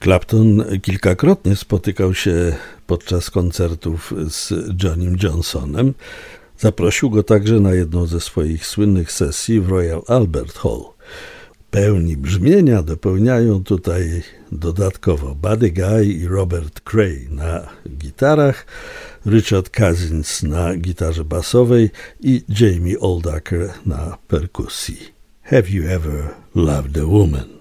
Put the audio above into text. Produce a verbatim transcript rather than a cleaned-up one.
Clapton kilkakrotnie spotykał się podczas koncertów z Johnnym Johnsonem. Zaprosił go także na jedną ze swoich słynnych sesji w Royal Albert Hall. Pełni brzmienia dopełniają tutaj dodatkowo Buddy Guy i Robert Cray na gitarach, Richard Cousins na gitarze basowej i Jamie Oldaker na perkusji. Have you ever loved a woman?